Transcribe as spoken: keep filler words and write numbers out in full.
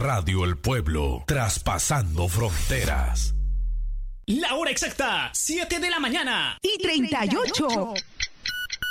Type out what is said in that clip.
Radio El Pueblo, traspasando fronteras. La hora exacta, siete de la mañana y treinta y ocho.